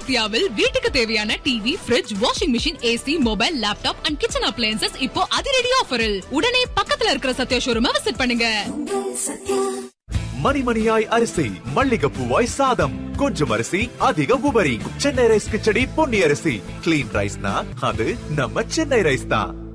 சத்யாவில் வீட்டுக்கு தேவையான TV, fridge, washing machine, AC, mobile, laptop and kitchen appliances இப்போ அதிரடி ஆஃபரில். உடனே பக்கத்துல இருக்கிற சத்யா ஷோரூமை விசிட் பண்ணுங்க. மணிமணியாய் அரிசி, மல்லிகைப்பூவாய் சாதம், கொஞ்சம் அரிசி அதிக உபரி. சென்னை ரைஸ் கிச்சடி பொன்னி அரிசி. கிளீன் ரைஸ்னா அது நம்ம சென்னை ரைஸ் தான்.